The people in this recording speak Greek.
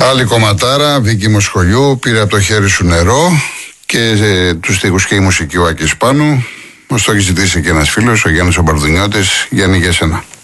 Άλλη κομματάρα, Βίκη Μοσχολιού, πήρε από το χέρι σου νερό και τους στίχους και η μουσική ο Άκης Πάνου. Μας το έχει ζητήσει και ένας φίλος, ο Γιάννης ο Μπαρδουνιώτης. Γιάννη, για σένα.